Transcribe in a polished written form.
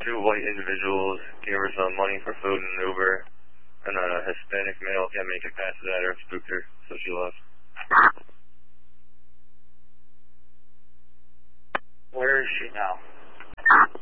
two white individuals gave her some money for food and an Uber, and a Hispanic male can't make it past that or spooked her, so she left. Where is she now?